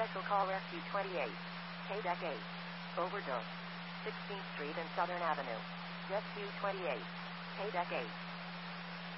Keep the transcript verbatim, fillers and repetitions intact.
Special call Rescue twenty-eight. K-Deck eight. Overdose. sixteenth Street and Southern Avenue. Rescue twenty-eight. K-Deck eight.